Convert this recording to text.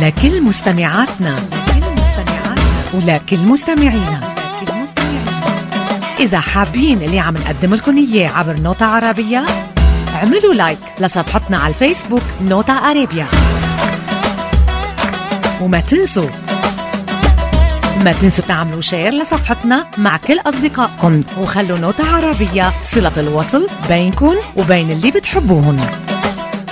لكل مستمعاتنا ولكل مستمعينا. إذا حابين اللي عم نقدم لكم إياه عبر نوتة عربية، اعملوا لايك لصفحتنا على الفيسبوك نوتة عربية، وما تنسوا تعملوا شير لصفحتنا مع كل أصدقائكم، وخلوا نوتة عربية صلة الوصل بينكم وبين اللي بتحبوهن.